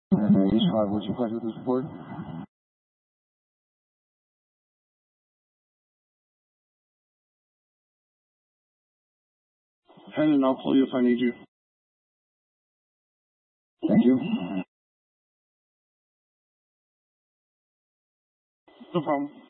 Yes, what's your pleasure with this report? And I'll call you if I need you. Thank you. No problem.